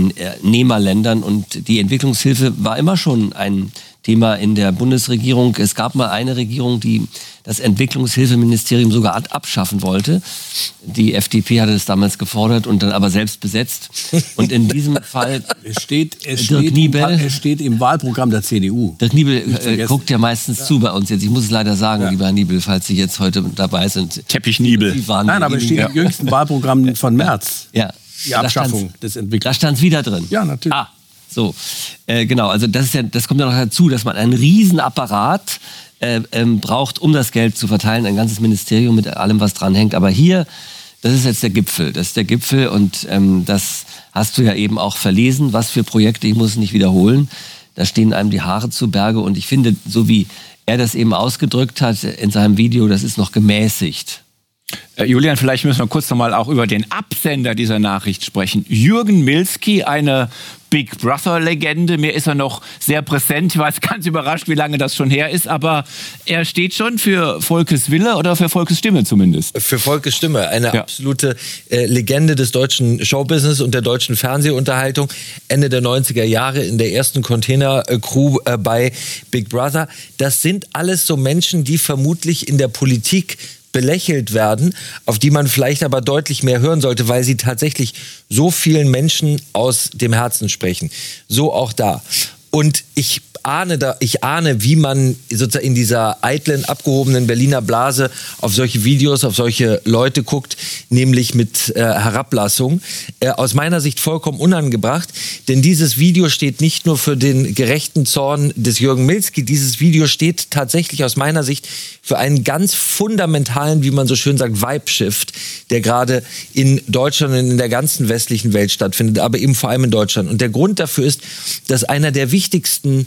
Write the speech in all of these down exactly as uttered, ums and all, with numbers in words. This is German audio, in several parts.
den Nehmerländern. Und die Entwicklungshilfe war immer schon ein Thema in der Bundesregierung. Es gab mal eine Regierung, die das Entwicklungshilfeministerium sogar abschaffen wollte. Die F D P hatte es damals gefordert und dann aber selbst besetzt. Und in diesem Fall es steht, es Dirk steht, Niebel, im, es steht im Wahlprogramm der C D U. Dirk Niebel äh, guckt ja meistens ja. zu bei uns jetzt. Ich muss es leider sagen, ja. lieber Herr Niebel, falls Sie jetzt heute dabei sind. Teppich-Niebel. Nein, aber es steht ja. im jüngsten Wahlprogramm von März. Ja. Die Abschaffung des Entwicklungs. Da stand es wieder drin. Ja, natürlich. Ah, so. Äh, genau, also das, ist ja, das kommt ja noch dazu, dass man einen Riesenapparat äh, ähm, braucht, um das Geld zu verteilen. Ein ganzes Ministerium mit allem, was dran hängt. Aber hier, das ist jetzt der Gipfel. Das ist der Gipfel und ähm, das hast du ja eben auch verlesen. Was für Projekte, ich muss es nicht wiederholen. Da stehen einem die Haare zu Berge. Und ich finde, so wie er das eben ausgedrückt hat in seinem Video, das ist noch gemäßigt. Äh, Julian, vielleicht müssen wir kurz noch mal auch über den Absender dieser Nachricht sprechen. Jürgen Milski, eine Big Brother-Legende. Mir ist er noch sehr präsent. Ich war ganz überrascht, wie lange das schon her ist. Aber er steht schon für Volkes Wille oder für Volkes Stimme zumindest? Für Volkes Stimme. Eine ja. absolute äh, Legende des deutschen Showbusiness und der deutschen Fernsehunterhaltung. Ende der neunziger Jahre in der ersten Container-Crew äh, bei Big Brother. Das sind alles so Menschen, die vermutlich in der Politik belächelt werden, auf die man vielleicht aber deutlich mehr hören sollte, weil sie tatsächlich so vielen Menschen aus dem Herzen sprechen. So auch da. Und ich ahne, da, ich ahne, wie man sozusagen in dieser eitlen, abgehobenen Berliner Blase auf solche Videos, auf solche Leute guckt, nämlich mit äh, Herablassung. Äh, aus meiner Sicht vollkommen unangebracht, denn dieses Video steht nicht nur für den gerechten Zorn des Jürgen Milski, dieses Video steht tatsächlich aus meiner Sicht für einen ganz fundamentalen, wie man so schön sagt, Vibe-Shift, der gerade in Deutschland und in der ganzen westlichen Welt stattfindet, aber eben vor allem in Deutschland. Und der Grund dafür ist, dass einer der wichtigsten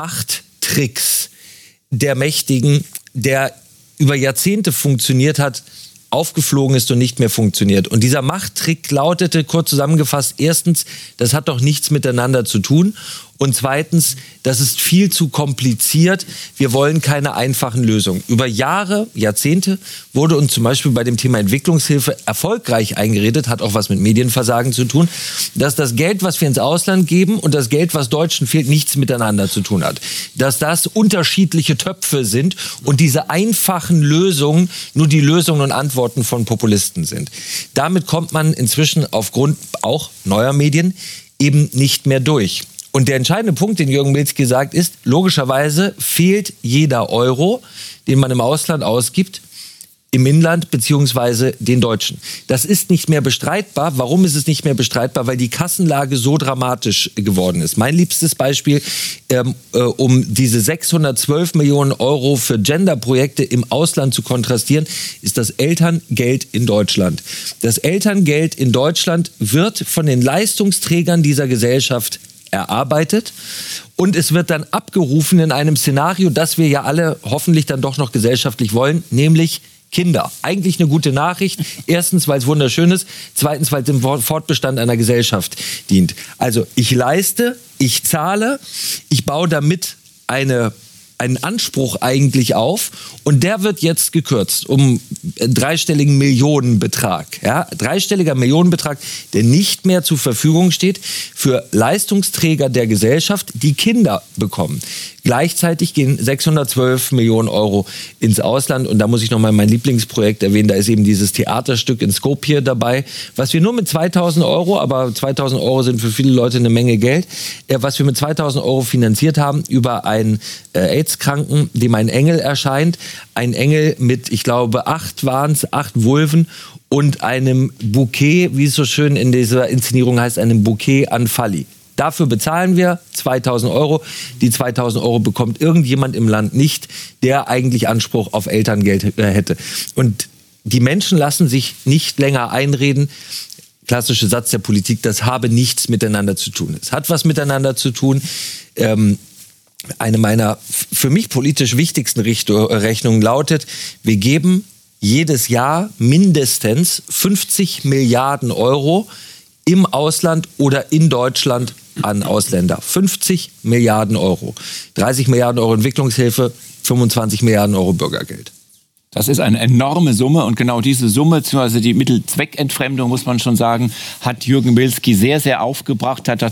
Machttricks der Mächtigen, der über Jahrzehnte funktioniert hat, aufgeflogen ist und nicht mehr funktioniert. Und dieser Machttrick lautete, kurz zusammengefasst, erstens, das hat doch nichts miteinander zu tun. Und zweitens, das ist viel zu kompliziert. Wir wollen keine einfachen Lösungen. Über Jahre, Jahrzehnte wurde uns zum Beispiel bei dem Thema Entwicklungshilfe erfolgreich eingeredet, hat auch was mit Medienversagen zu tun, dass das Geld, was wir ins Ausland geben und das Geld, was Deutschen fehlt, nichts miteinander zu tun hat. Dass das unterschiedliche Töpfe sind und diese einfachen Lösungen nur die Lösungen und Antworten von Populisten sind. Damit kommt man inzwischen aufgrund auch neuer Medien eben nicht mehr durch. Und der entscheidende Punkt, den Jürgen Milski sagt, ist, logischerweise fehlt jeder Euro, den man im Ausland ausgibt, im Inland beziehungsweise den Deutschen. Das ist nicht mehr bestreitbar. Warum ist es nicht mehr bestreitbar? Weil die Kassenlage so dramatisch geworden ist. Mein liebstes Beispiel, ähm, äh, um diese sechshundertzwölf Millionen Euro für Genderprojekte im Ausland zu kontrastieren, ist das Elterngeld in Deutschland. Das Elterngeld in Deutschland wird von den Leistungsträgern dieser Gesellschaft erarbeitet und es wird dann abgerufen in einem Szenario, das wir ja alle hoffentlich dann doch noch gesellschaftlich wollen, nämlich Kinder. Eigentlich eine gute Nachricht. Erstens, weil es wunderschön ist. Zweitens, weil es dem Fortbestand einer Gesellschaft dient. Also ich leiste, ich zahle, ich baue damit eine einen Anspruch eigentlich auf und der wird jetzt gekürzt um einen dreistelligen Millionenbetrag. Ja? Dreistelliger Millionenbetrag, der nicht mehr zur Verfügung steht für Leistungsträger der Gesellschaft, die Kinder bekommen. Gleichzeitig gehen sechshundertzwölf Millionen Euro ins Ausland und da muss ich nochmal mein Lieblingsprojekt erwähnen, da ist eben dieses Theaterstück in Skopje dabei, was wir nur mit zweitausend Euro, aber zweitausend Euro sind für viele Leute eine Menge Geld, äh, was wir mit zweitausend Euro finanziert haben über einen äh, AIDS-Kranken, dem ein Engel erscheint, ein Engel mit, ich glaube, acht waren es, acht Vulven und einem Bouquet, wie es so schön in dieser Inszenierung heißt, einem Bouquet an Falli. Dafür bezahlen wir zweitausend Euro. Die zweitausend Euro bekommt irgendjemand im Land nicht, der eigentlich Anspruch auf Elterngeld hätte. Und die Menschen lassen sich nicht länger einreden, klassischer Satz der Politik, das habe nichts miteinander zu tun. Es hat was miteinander zu tun. Ähm, eine meiner für mich politisch wichtigsten Rechnungen lautet, wir geben jedes Jahr mindestens fünfzig Milliarden Euro im Ausland oder in Deutschland an Ausländer. fünfzig Milliarden Euro. dreißig Milliarden Euro Entwicklungshilfe, fünfundzwanzig Milliarden Euro Bürgergeld. Das ist eine enorme Summe und genau diese Summe, beziehungsweise die Mittelzweckentfremdung, muss man schon sagen, hat Jürgen Milski sehr, sehr aufgebracht, hat